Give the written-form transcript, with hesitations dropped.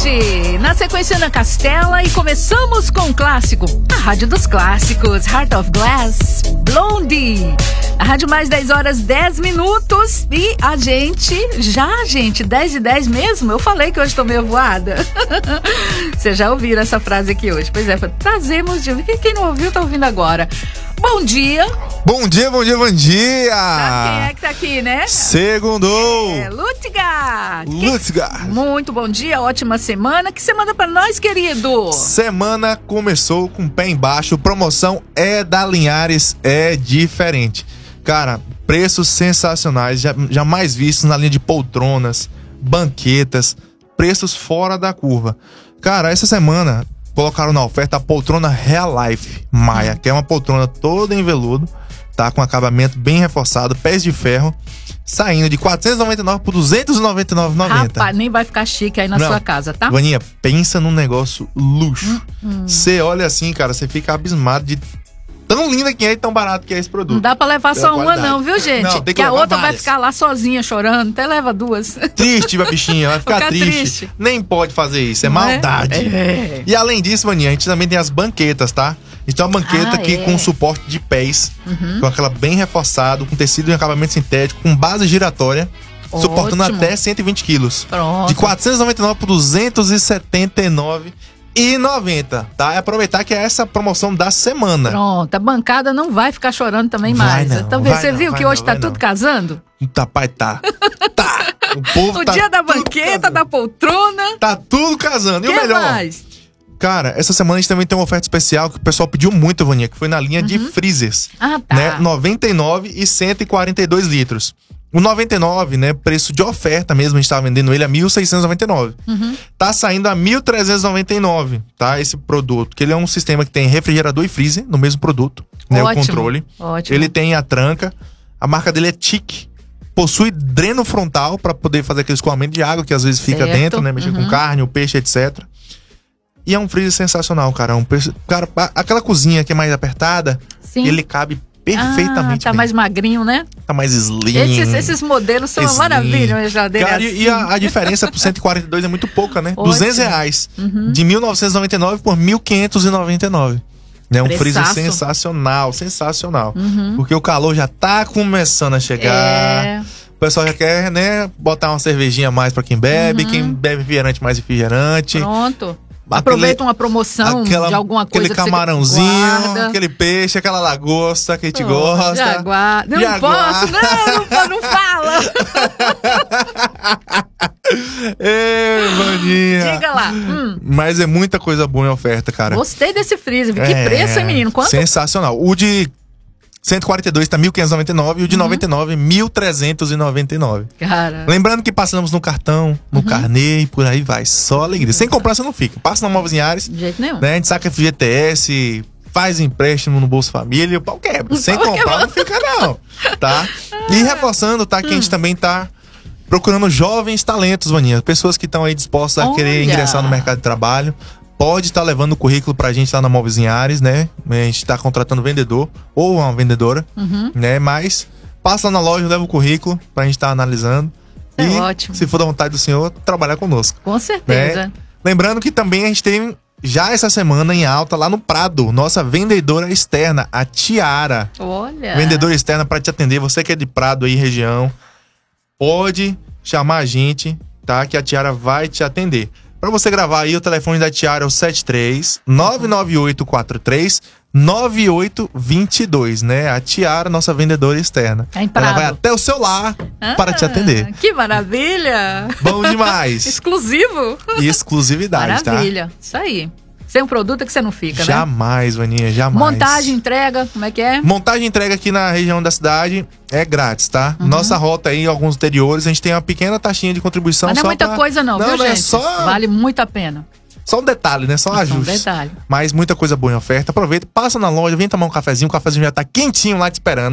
tarde. Na sequência, Ana Castela, e começamos com um clássico, a Rádio dos Clássicos, Heart of Glass, Blondie. A rádio mais 10 horas 10 minutos e a gente, 10:10 mesmo? Eu falei que hoje tô meio voada. Vocês já ouviram essa frase aqui hoje? Pois é, trazemos de... Quem não ouviu tá ouvindo agora. Bom dia. Bom dia, bom dia, bom dia. Sabe quem é que tá aqui, né? Segundou. Lutgar. Muito bom dia, ótima semana. Que você manda pra nós, querido? Semana começou com o pé embaixo. Promoção é da Linhares, é diferente. Cara, preços sensacionais, jamais vistos na linha de poltronas, banquetas, preços fora da curva. Cara, essa semana colocaram na oferta a poltrona Real Life Maia, que é uma poltrona toda em veludo, tá? Com acabamento bem reforçado, pés de ferro, saindo de R$ 499 por R$ 299,90. Rapaz, nem vai ficar chique aí na sua casa, tá? Vaninha, pensa num negócio luxo. Você olha assim, cara, você fica abismado de tão linda que é e tão barato que é esse produto. Não dá pra levar só uma não, viu, gente? Não, tem que a outra várias. vai ficar lá sozinha chorando, até leva duas. Triste, minha bichinha, vai ficar triste. Nem pode fazer isso, é maldade. É. E além disso, Vaninha, a gente também tem as banquetas, tá? A gente tem uma banqueta aqui com suporte de pés, com aquela bem reforçado, com tecido em acabamento sintético, com base giratória, suportando até 120 quilos. Pronto. De R$ 499 por R$ 279,90, tá? É aproveitar que é essa promoção da semana. Pronto, a bancada não vai ficar chorando também mais. Então você viu que hoje tá tudo casando? Tá, pai, tá. Tá. O povo tá dia da banqueta, da poltrona. Tá tudo casando. E o melhor, mais? Cara, essa semana a gente também tem uma oferta especial que o pessoal pediu muito, Vaninha, que foi na linha de freezers. Ah, tá. Né? 99 e 142 litros. O 99, né, preço de oferta mesmo, a gente tava vendendo ele a 1.699. Tá saindo a 1.399, tá? Esse produto, que ele é um sistema que tem refrigerador e freezer no mesmo produto, né? O controle. Ótimo. Ele tem a tranca, a marca dele é TIC. Possui dreno frontal para poder fazer aquele escoamento de água que às vezes fica dentro, né? Mexer com carne, o peixe, etc. E é um freezer sensacional, cara. Cara, aquela cozinha que é mais apertada, ele cabe perfeitamente tá bem. Mais magrinho, né? Tá mais slim. Esses modelos são uma maravilha, uma geladeira cara, assim. E a diferença pro 142 é muito pouca, né? Ótimo. R$200. De 1.999 por 1.599. É um freezer sensacional. Porque o calor já tá começando a chegar. O pessoal já quer, né, botar uma cervejinha a mais pra quem bebe. Quem bebe refrigerante, mais refrigerante. Pronto. Aproveita uma promoção de alguma coisa. Aquele camarãozinho, aquele peixe, aquela lagosta que a gente gosta. Jaguar. Não posso, não fala. Ei, Vaninha. Diga lá. Mas é muita coisa boa em oferta, cara. Gostei desse freezer. Que preço, hein, menino? Quanto? Sensacional. O de 142 tá 1.599 e o de 99, 1.399. Cara. Lembrando que passamos no cartão, no carnê e por aí vai. Só alegria. Sem comprar você não fica. Passa na Móveis Linhares. De jeito nenhum. Né? A gente saca FGTS, faz empréstimo no Bolsa Família e o pau quebra. Sem comprar não fica não. Tá? E reforçando, tá? Que a gente também tá procurando jovens talentos, Vaninha. Pessoas que estão aí dispostas a querer ingressar no mercado de trabalho. Pode estar levando o currículo pra gente lá na Móveis Linhares, né? A gente tá contratando vendedor ou uma vendedora, né? Mas passa na loja, leva o currículo pra gente estar analisando. Ótimo. Se for da vontade do senhor, trabalhar conosco. Com certeza. Né? Lembrando que também a gente tem já essa semana em alta lá no Prado, nossa vendedora externa, a Tiara. Olha. Vendedora externa pra te atender. Você que é de Prado aí, região, pode chamar a gente, tá? Que a Tiara vai te atender. Pra você gravar aí, o telefone da Tiara é o 73-99843-9822, né? A Tiara, nossa vendedora externa. Ela vai até o seu lar para te atender. Que maravilha! Bom demais! Exclusivo! E exclusividade, maravilha. Isso aí. Sem um produto que você não fica, jamais, Vaninha, jamais. Montagem, entrega, como é que é? Montagem e entrega aqui na região da cidade é grátis, tá? Nossa rota aí, alguns interiores, a gente tem uma pequena taxinha de contribuição. Mas não é muita coisa não, viu, gente? É só... Vale muito a pena. Só um detalhe, né? Só ajuste. Um detalhe. Mas muita coisa boa em oferta. Aproveita, passa na loja, vem tomar um cafezinho. O cafezinho já tá quentinho lá te esperando.